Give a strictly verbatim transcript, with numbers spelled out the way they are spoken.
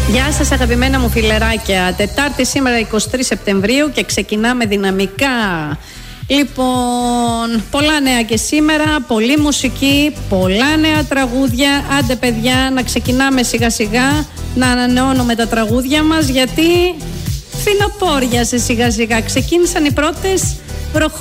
Γεια σας αγαπημένα μου φιλεράκια. Τετάρτη σήμερα εικοστή τρίτη Σεπτεμβρίου και ξεκινάμε δυναμικά. Λοιπόν, πολλά νέα και σήμερα, πολλή μουσική, πολλά νέα τραγούδια. Άντε παιδιά, να ξεκινάμε σιγά σιγά, να ανανεώνουμε τα τραγούδια μας, γιατί φθινοπόριασε σιγά σιγά. Ξεκίνησαν οι πρώτες βροχές.